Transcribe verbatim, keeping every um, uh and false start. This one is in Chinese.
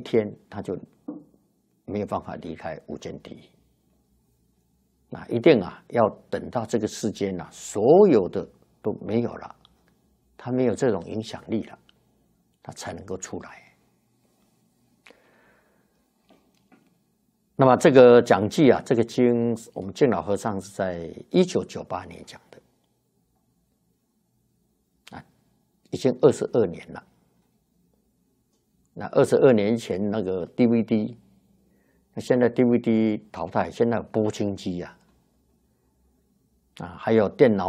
天他就没有办法离开无间地狱。那一定啊，要等到这个世间啊，所有的都没有了，他没有这种影响力了，他才能够出来。那么这个讲记啊，这个经我们净老和尚是在一九九八年讲的，啊，已经二十二年了。那二十二年前那个 D V D， 那现在 D V D 淘汰，现在有播清机啊，啊，还有电脑